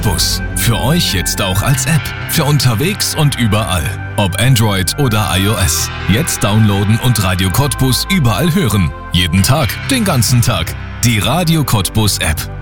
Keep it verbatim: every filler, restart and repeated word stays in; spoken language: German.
Cottbus. Für euch jetzt auch als App. Für unterwegs und überall. Ob Android oder iOS. Jetzt downloaden und Radio Cottbus überall hören. Jeden Tag, den ganzen Tag. Die Radio Cottbus App.